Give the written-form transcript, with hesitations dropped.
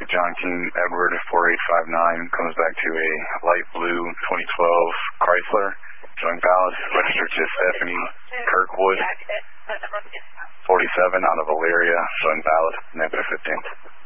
John King Edward 4859 comes back to a light blue 2012 Chrysler, showing valid, registered to Stephanie Kirkwood, 47 out of Elyria, showing valid, -15.